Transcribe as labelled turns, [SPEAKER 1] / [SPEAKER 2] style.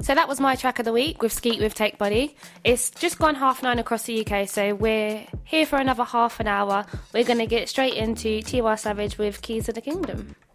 [SPEAKER 1] So that was my track of the week with Skeet with Take Body. It's just gone 9:30 across the UK, so we're here for another half an hour. We're going to get straight into Tiwa Savage with Keys to the Kingdom.